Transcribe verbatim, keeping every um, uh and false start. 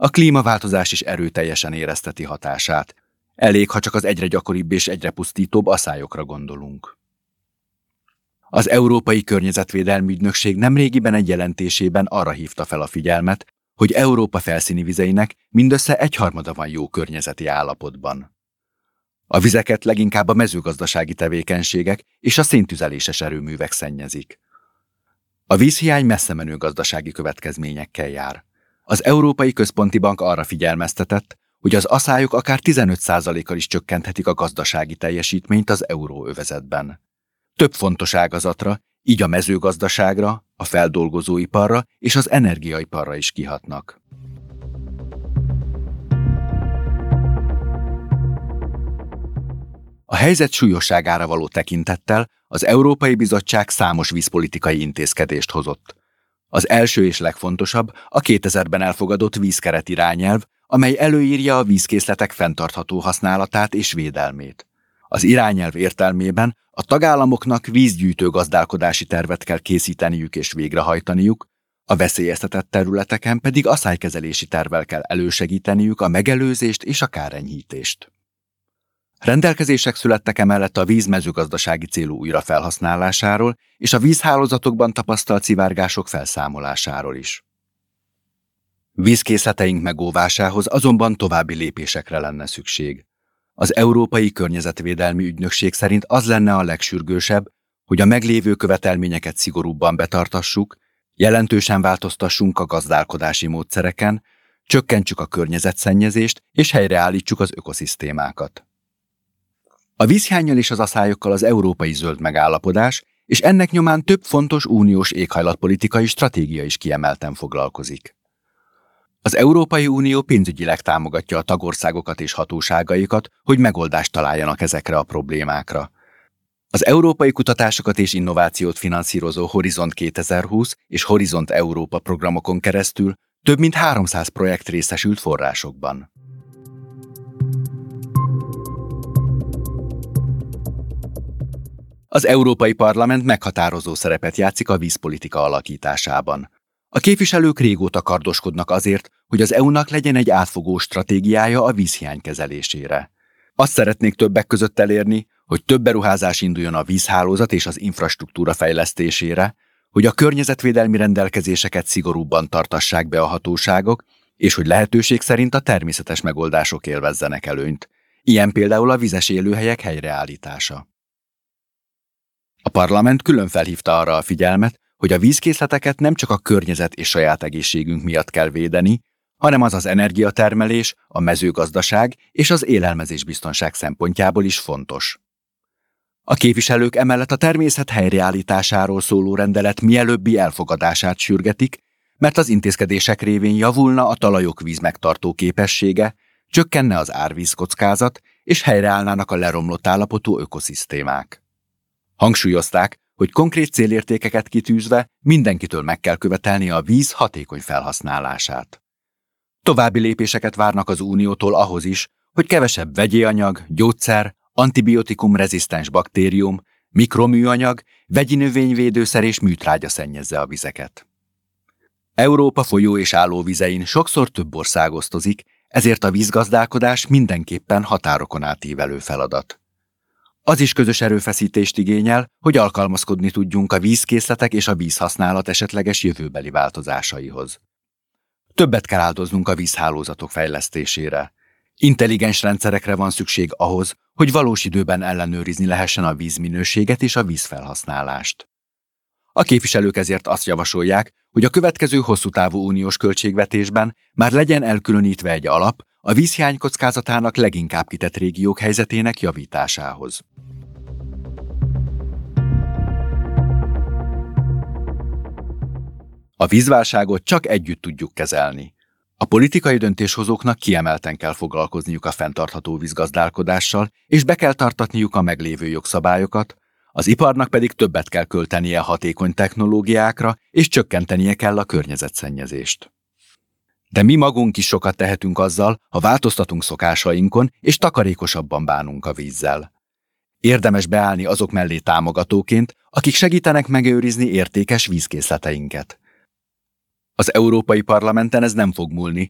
A klímaváltozás is erőteljesen érezteti hatását. Elég, ha csak az egyre gyakoribb és egyre pusztítóbb aszályokra gondolunk. Az Európai Környezetvédelmi Ügynökség nemrégiben egy jelentésében arra hívta fel a figyelmet, hogy Európa felszíni vizeinek mindössze egyharmada van jó környezeti állapotban. A vizeket leginkább a mezőgazdasági tevékenységek és a széntüzeléses erőművek szennyezik. A vízhiány messzemenő gazdasági következményekkel jár. Az Európai Központi Bank arra figyelmeztetett, hogy az aszályok akár tizenöt százalékkal is csökkenthetik a gazdasági teljesítményt az euróövezetben. Több fontos ágazatra, így a mezőgazdaságra, a feldolgozóiparra és az energiaiparra is kihatnak. A helyzet súlyosságára való tekintettel az Európai Bizottság számos vízpolitikai intézkedést hozott. Az első és legfontosabb a kétezerben elfogadott vízkeretirányelv, amely előírja a vízkészletek fenntartható használatát és védelmét. Az irányelv értelmében a tagállamoknak vízgyűjtő gazdálkodási tervet kell készíteniük és végrehajtaniuk, a veszélyeztetett területeken pedig aszálykezelési tervvel kell elősegíteniük a megelőzést és a kárenyhítést. Rendelkezések születtek emellett a víz mezőgazdasági célú újrafelhasználásáról és a vízhálózatokban tapasztalt szivárgások felszámolásáról is. Vízkészleteink megóvásához azonban további lépésekre lenne szükség. Az Európai Környezetvédelmi Ügynökség szerint az lenne a legsürgősebb, hogy a meglévő követelményeket szigorúbban betartassuk, jelentősen változtassunk a gazdálkodási módszereken, csökkentsük a környezetszennyezést és helyreállítsuk az ökoszisztémákat. A vízhiánnyal és az aszályokkal az európai zöld megállapodás, és ennek nyomán több fontos uniós éghajlatpolitikai stratégia is kiemelten foglalkozik. Az Európai Unió pénzügyileg támogatja a tagországokat és hatóságaikat, hogy megoldást találjanak ezekre a problémákra. Az európai kutatásokat és innovációt finanszírozó Horizont kétezer-húsz és Horizont Európa programokon keresztül több mint háromszáz projekt részesült forrásokban. Az Európai Parlament meghatározó szerepet játszik a vízpolitika alakításában. A képviselők régóta kardoskodnak azért, hogy az é u-nak legyen egy átfogó stratégiája a vízhiány kezelésére. Azt szeretnék többek között elérni, hogy több beruházás induljon a vízhálózat és az infrastruktúra fejlesztésére, hogy a környezetvédelmi rendelkezéseket szigorúbban tartassák be a hatóságok, és hogy lehetőség szerint a természetes megoldások élvezzenek előnyt. Ilyen például a vizes élőhelyek helyreállítása. A parlament külön felhívta arra a figyelmet, hogy a vízkészleteket nem csak a környezet és saját egészségünk miatt kell védeni, hanem az az energiatermelés, a mezőgazdaság és az élelmezésbiztonság szempontjából is fontos. A képviselők emellett a természet helyreállításáról szóló rendelet mielőbbi elfogadását sürgetik, mert az intézkedések révén javulna a talajok vízmegtartó képessége, csökkenne az árvízkockázat és helyreállnának a leromlott állapotú ökoszisztémák. Hangsúlyozták, hogy konkrét célértékeket kitűzve mindenkitől meg kell követelni a víz hatékony felhasználását. További lépéseket várnak az Uniótól ahhoz is, hogy kevesebb vegyi anyag, gyógyszer, antibiotikum-rezisztens baktérium, mikroműanyag, vegyi növényvédőszer és műtrágya szennyezze a vizeket. Európa folyó- és állóvizein sokszor több ország osztozik, ezért a vízgazdálkodás mindenképpen határokon átívelő feladat. Az is közös erőfeszítést igényel, hogy alkalmazkodni tudjunk a vízkészletek és a vízhasználat esetleges jövőbeli változásaihoz. Többet kell áldoznunk a vízhálózatok fejlesztésére. Intelligens rendszerekre van szükség ahhoz, hogy valós időben ellenőrizni lehessen a vízminőséget és a vízfelhasználást. A képviselők ezért azt javasolják, hogy a következő hosszú távú uniós költségvetésben már legyen elkülönítve egy alap a vízhiány kockázatának leginkább kitett régiók helyzetének javításához. A vízválságot csak együtt tudjuk kezelni. A politikai döntéshozóknak kiemelten kell foglalkozniuk a fenntartható vízgazdálkodással, és be kell tartatniuk a meglévő jogszabályokat, az iparnak pedig többet kell költenie hatékony technológiákra, és csökkentenie kell a környezetszennyezést. De mi magunk is sokat tehetünk azzal, ha változtatunk szokásainkon, és takarékosabban bánunk a vízzel. Érdemes beállni azok mellé támogatóként, akik segítenek megőrizni értékes vízkészleteinket. Az Európai Parlamenten ez nem fog múlni,